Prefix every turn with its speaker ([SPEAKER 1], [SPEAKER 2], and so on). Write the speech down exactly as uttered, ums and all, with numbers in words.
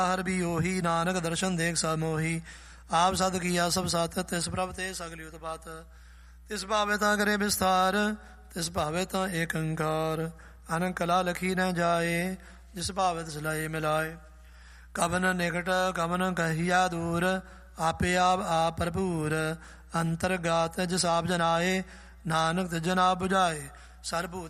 [SPEAKER 1] ਹਰ ਵੀ ਉਹੀ, ਨਾਨਕ ਦਰਸ਼ਨ ਦੇਖ ਸਭ ਮੋਹੀ। ਆਪ ਸਤ ਕੀਆ ਸਭ ਸਤ, ਤਿਸ ਪ੍ਰਭ ਤੇ ਸਗਲੀ ਉਤਪਾਤ। ਤਿਸ ਭਾਵੇ ਤਾਂ ਕਰੇ ਵਿਸਥਾਰ, ਤਿਸ ਭਾਵੇ ਤਾਂ ਏਕ ਓੰਕਾਰ। ਅਨੰਦ ਕਲਾ ਲਖੀ ਨ ਜਾਏ, ਜਿਸ ਭਾਵੇ ਤਿਸ ਲਾਏ ਮਿਲਾਏ। ਕਵਨ ਨਿਕਟ ਕਵਨ ਕਹੀਆ ਦੂਰ, ਆਪੇ ਆਪ ਆਪ ਭਰਪੂਰ। ਅੰਤਰਗਤ ਜਿਸ ਆਪ ਜਨਾਏ, ਨਾਨਕ ਤਿਸ ਜਨ ਆਪ ਬੁਝਾਏ। ਸਰਬੂਤ